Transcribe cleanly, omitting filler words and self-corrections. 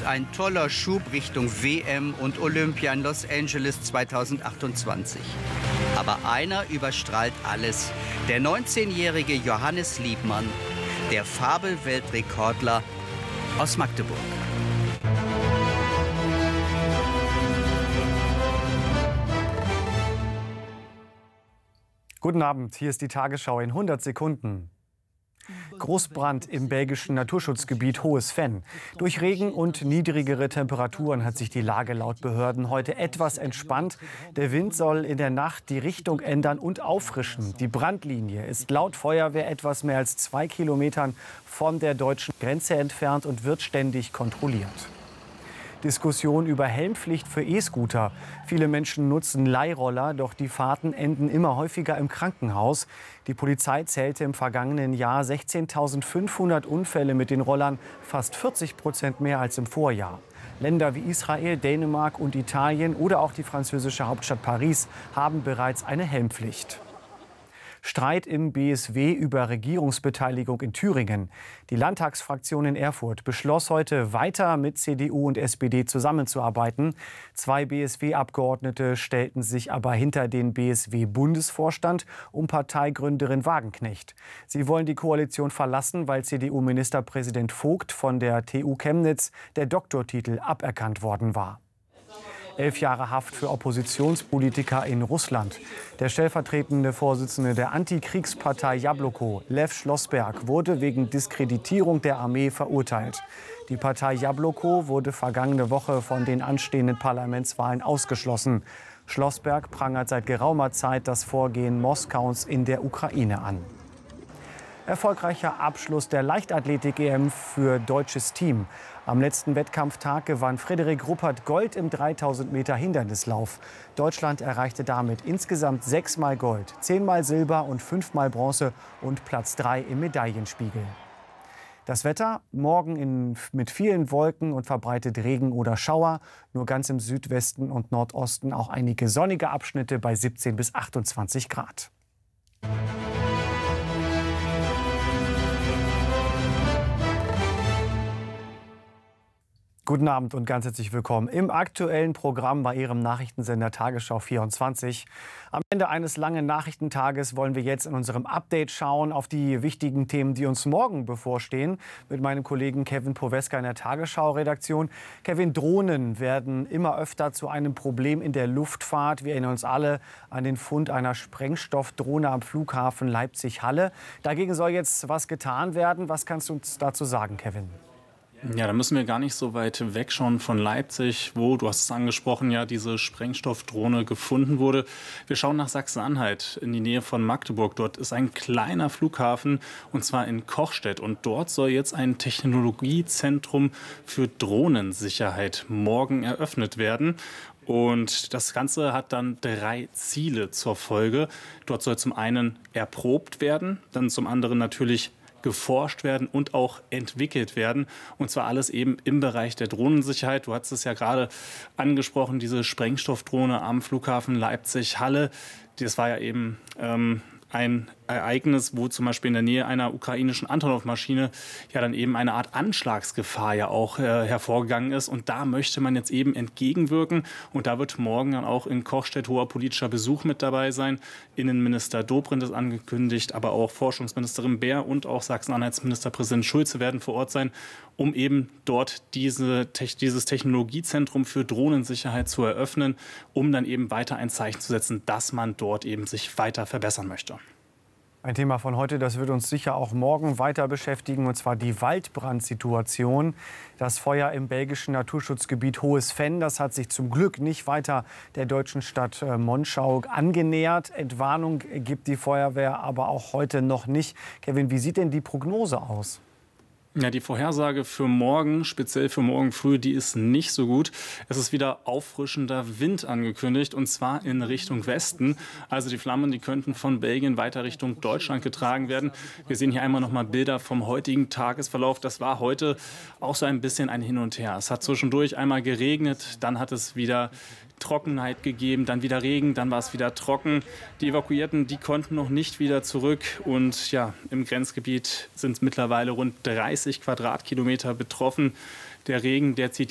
und ein toller Schub Richtung WM und Olympia in Los Angeles 2028. Aber einer überstrahlt alles. Der 19-jährige Johannes Liebmann, der Fabelweltrekordler aus Magdeburg. Guten Abend, hier ist die Tagesschau in 100 Sekunden. Großbrand im belgischen Naturschutzgebiet Hohes Venn. Durch Regen und niedrigere Temperaturen hat sich die Lage laut Behörden heute etwas entspannt. Der Wind soll in der Nacht die Richtung ändern und auffrischen. Die Brandlinie ist laut Feuerwehr etwas mehr als 2 Kilometern von der deutschen Grenze entfernt und wird ständig kontrolliert. Diskussion über Helmpflicht für E-Scooter. Viele Menschen nutzen Leihroller, doch die Fahrten enden immer häufiger im Krankenhaus. Die Polizei zählte im vergangenen Jahr 16.500 Unfälle mit den Rollern, fast 40% mehr als im Vorjahr. Länder wie Israel, Dänemark und Italien oder auch die französische Hauptstadt Paris haben bereits eine Helmpflicht. Streit im BSW über Regierungsbeteiligung in Thüringen. Die Landtagsfraktion in Erfurt beschloss heute, weiter mit CDU und SPD zusammenzuarbeiten. 2 BSW-Abgeordnete stellten sich aber hinter den BSW-Bundesvorstand um Parteigründerin Wagenknecht. Sie wollen die Koalition verlassen, weil CDU-Ministerpräsident Vogt von der TU Chemnitz der Doktortitel aberkannt worden war. 11 Jahre Haft für Oppositionspolitiker in Russland. Der stellvertretende Vorsitzende der Antikriegspartei Jabloko, Lew Schlossberg, wurde wegen Diskreditierung der Armee verurteilt. Die Partei Jabloko wurde vergangene Woche von den anstehenden Parlamentswahlen ausgeschlossen. Schlossberg prangert seit geraumer Zeit das Vorgehen Moskaus in der Ukraine an. Erfolgreicher Abschluss der Leichtathletik-EM für deutsches Team. Am letzten Wettkampftag gewann Frederik Ruppert Gold im 3000 Meter Hindernislauf. Deutschland erreichte damit insgesamt 6-mal Gold, 10-mal Silber und 5-mal Bronze und Platz 3 im Medaillenspiegel. Das Wetter morgen mit vielen Wolken und verbreitet Regen oder Schauer. Nur ganz im Südwesten und Nordosten auch einige sonnige Abschnitte bei 17 bis 28 Grad. Guten Abend und ganz herzlich willkommen im aktuellen Programm bei Ihrem Nachrichtensender Tagesschau 24. Am Ende eines langen Nachrichtentages wollen wir jetzt in unserem Update schauen auf die wichtigen Themen, die uns morgen bevorstehen, mit meinem Kollegen Kevin Poweska in der Tagesschau-Redaktion. Kevin, Drohnen werden immer öfter zu einem Problem in der Luftfahrt. Wir erinnern uns alle an den Fund einer Sprengstoffdrohne am Flughafen Leipzig-Halle. Dagegen soll jetzt was getan werden. Was kannst du uns dazu sagen, Kevin? Ja, da müssen wir gar nicht so weit wegschauen von Leipzig, wo, du hast es angesprochen, ja, diese Sprengstoffdrohne gefunden wurde. Wir schauen nach Sachsen-Anhalt in die Nähe von Magdeburg. Dort ist ein kleiner Flughafen, und zwar in Kochstedt. Und dort soll jetzt ein Technologiezentrum für Drohnensicherheit morgen eröffnet werden. Und das Ganze hat dann 3 Ziele zur Folge. Dort soll zum einen erprobt werden, dann zum anderen natürlich geforscht werden und auch entwickelt werden. Und zwar alles eben im Bereich der Drohnensicherheit. Du hast es ja gerade angesprochen, diese Sprengstoffdrohne am Flughafen Leipzig-Halle. Das war ja eben ein Ereignis, wo zum Beispiel in der Nähe einer ukrainischen Antonov-Maschine ja dann eben eine Art Anschlagsgefahr ja auch hervorgegangen ist. Und da möchte man jetzt eben entgegenwirken. Und da wird morgen dann auch in Kochstedt hoher politischer Besuch mit dabei sein. Innenminister Dobrindt ist angekündigt, aber auch Forschungsministerin Baer und auch Sachsen-Anhalts Ministerpräsident Schulze werden vor Ort sein, um eben dort dieses Technologiezentrum für Drohnensicherheit zu eröffnen, um dann eben weiter ein Zeichen zu setzen, dass man dort eben sich weiter verbessern möchte. Ein Thema von heute, das wird uns sicher auch morgen weiter beschäftigen, und zwar die Waldbrandsituation. Das Feuer im belgischen Naturschutzgebiet Hohes Venn, das hat sich zum Glück nicht weiter der deutschen Stadt Monschau angenähert. Entwarnung gibt die Feuerwehr aber auch heute noch nicht. Kevin, wie sieht denn die Prognose aus? Ja, die Vorhersage für morgen, speziell für morgen früh, die ist nicht so gut. Es ist wieder auffrischender Wind angekündigt, und zwar in Richtung Westen. Also die Flammen, die könnten von Belgien weiter Richtung Deutschland getragen werden. Wir sehen hier einmal noch mal Bilder vom heutigen Tagesverlauf. Das war heute auch so ein bisschen ein Hin und Her. Es hat zwischendurch einmal geregnet, dann hat es wieder Trockenheit gegeben, dann wieder Regen, dann war es wieder trocken. Die Evakuierten, die konnten noch nicht wieder zurück, und ja, im Grenzgebiet sind mittlerweile rund 30 Quadratkilometer betroffen. Der Regen, der zieht